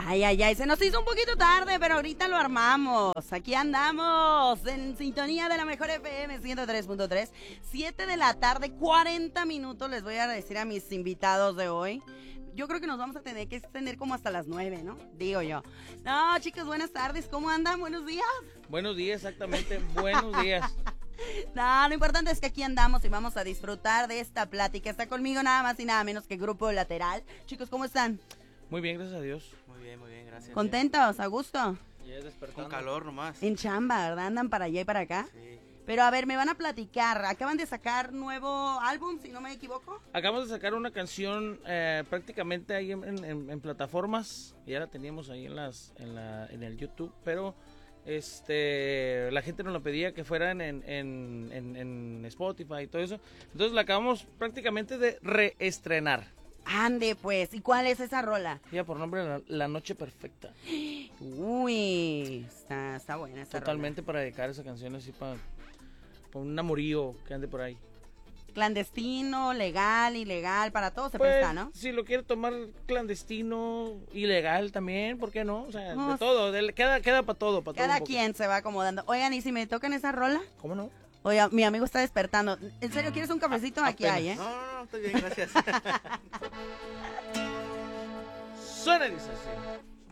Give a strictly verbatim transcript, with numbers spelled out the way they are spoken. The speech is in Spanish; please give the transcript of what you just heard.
Ay, ay, ay, se nos hizo un poquito tarde, pero ahorita lo armamos. Aquí andamos, en sintonía de la mejor F M ciento tres punto tres. siete de la tarde, cuarenta minutos. Les voy a decir a mis invitados de hoy. Yo creo que nos vamos a tener que extender como hasta las nueve, ¿no? Digo yo. No, chicos, buenas tardes. ¿Cómo andan? Buenos días. Buenos días, exactamente. Buenos días. No, lo importante es que aquí andamos y vamos a disfrutar de esta plática. Está conmigo nada más y nada menos que Grupo Lateral. Chicos, ¿cómo están? Muy bien, gracias a Dios. Muy bien, muy bien, gracias. ¿Contentos? ¿A gusto? Ya despertando. Con calor nomás. En chamba, ¿verdad? Andan para allá y para acá. Sí. Pero a ver, me van a platicar. Acaban de sacar nuevo álbum, si no me equivoco. Acabamos de sacar una canción eh, prácticamente ahí en, en, en plataformas. Ya la teníamos ahí en las en, la, en el YouTube, pero este la gente nos lo pedía que fueran en, en, en, en Spotify y todo eso. Entonces la acabamos prácticamente de reestrenar. Ande, pues. ¿Y cuál es esa rola? Ya por nombre La, La Noche Perfecta. Uy, está, está buena esa Totalmente para dedicar esa canción así para, para un amorío que ande por ahí. rola. Clandestino, legal, ilegal, para todo se Pues, presta, ¿no? si lo quiere tomar clandestino, ilegal también, ¿por qué no? O sea, No, de todo, de- queda, queda para todo, para todo. Cada un poco. quien se va acomodando. Oigan, ¿y si me tocan esa rola? ¿Cómo no? Oiga, mi amigo está despertando. ¿En serio quieres un cafecito? Aquí apenas. hay, ¿eh? No, no, no, estoy bien, gracias. Suena y dice así.